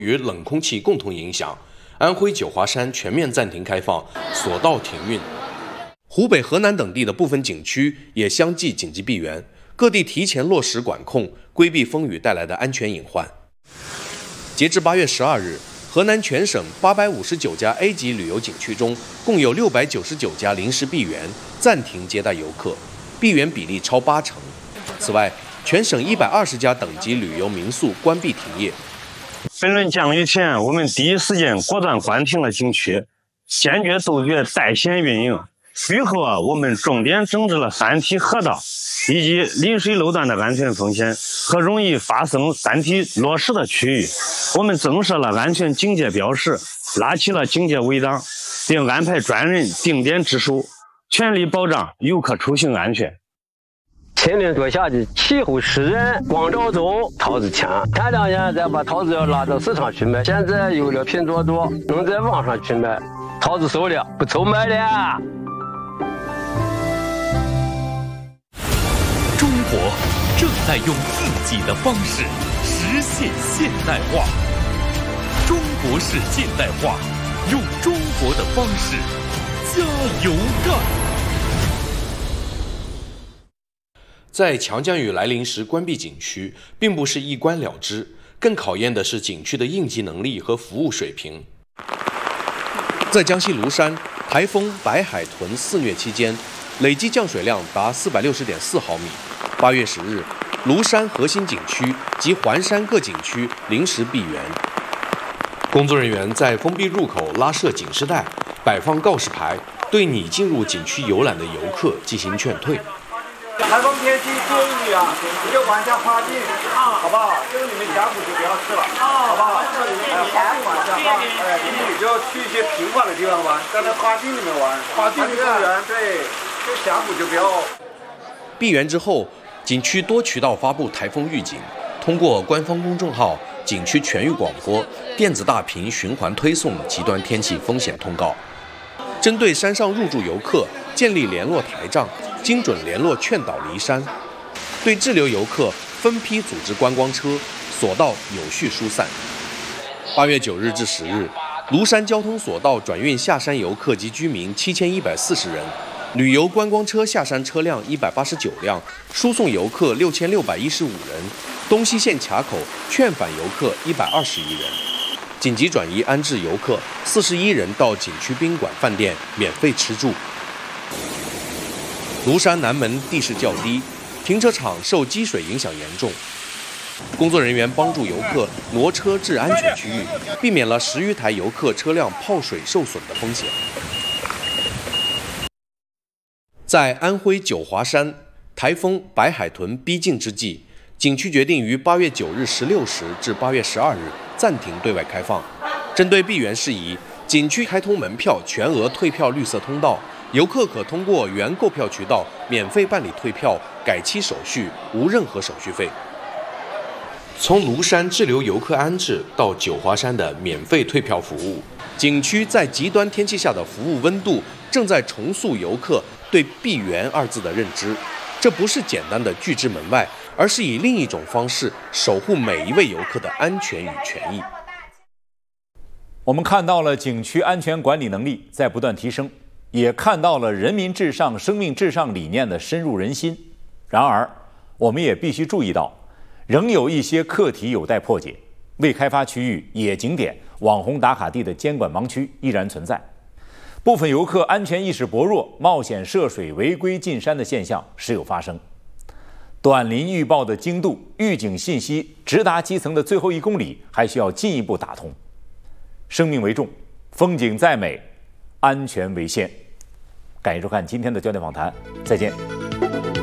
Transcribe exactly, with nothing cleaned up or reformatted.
与冷空气共同影响，安徽九华山全面暂停开放，索道停运。湖北、河南等地的部分景区也相继紧急闭园，各地提前落实管控，规避风雨带来的安全隐患。截至八月十二日，河南全省八百五十九家 A 级旅游景区中，共有六百九十九家临时闭园，暂停接待游客，闭园比例超八成。此外，全省一百二十家等级旅游民宿关闭停业。 本轮降雨前，我们第一时间果断关停了景区，坚决杜绝带险运营。随后啊，我们重点整治了山体河道以及临水楼段的安全风险和容易发生山体落石的区域。我们增设了安全警戒标识，拉起了警戒围挡，并安排专人定点值守，全力保障游客出行安全。 千年多夏的气候湿润，光照中桃子强，前两年再把桃子要拉到市场去卖，现在有了拼多多，能在网上去卖，桃子熟了，不愁卖了。 中国正在用自己的方式实现现代化，中国式现代化，用中国的方式加油干。 在强降雨来临时关闭景区，并不是一关了之，更考验的是景区的应急能力和服务水平。在江西庐山，台风白海豚肆虐期间，累计降水量达四百六十点四毫米。八月十日，庐山核心景区及环山各景区临时闭园，工作人员在封闭入口拉设警示带，摆放告示牌，对拟进入景区游览的游客进行劝退。 台风天气建议你啊，你就往下滑进，好不好？这个你们峡谷就不要去了，好不好？哎，滑进往下滑，哎，你就去一些平缓的地方玩，在那花径里面玩，花径公园，对，这峡谷就不要。 闭园之后，景区多渠道发布台风预警，通过官方公众号、景区全域广播、电子大屏循环推送极端天气风险通告，针对山上入住游客建立联络台账，精准联络劝导离山，对滞留游客分批组织观光车，索道有序疏散。八月九日至十日，庐山交通索道转运下山游客及居民七千一百四十人，旅游观光车下山车辆一百八十九辆，输送游客六千六百一十五人，东西线卡口劝返游客一百二十余人，紧急转移安置游客四十一人到景区宾馆饭店免费吃住。庐山南门地势较低，停车场受积水影响严重，工作人员帮助游客挪车至安全区域，避免了十余台游客车辆泡水受损的风险。在安徽九华山台风白海豚逼近之际，景区决定于八月九日十六时至八月十二日暂停对外开放。针对闭园事宜，景区开通门票全额退票绿色通道，游客可通过原购票渠道免费办理退票、改期手续，无任何手续费。从庐山滞留游客安置到九华山的免费退票服务，景区在极端天气下的服务温度正在重塑游客对闭园二字的认知。这不是简单的拒之门外，而是以另一种方式守护每一位游客的安全与权益。 我们看到了景区安全管理能力在不断提升，也看到了人民至上、生命至上理念的深入人心。然而，我们也必须注意到，仍有一些课题有待破解。未开发区域、野景点、网红打卡地的监管盲区依然存在，部分游客安全意识薄弱、冒险涉水、违规进山的现象时有发生。短临预报的精度、预警信息直达基层的最后一公里，还需要进一步打通。生命为重，风景再美，安全为先。感谢收看今天的焦点访谈，再见。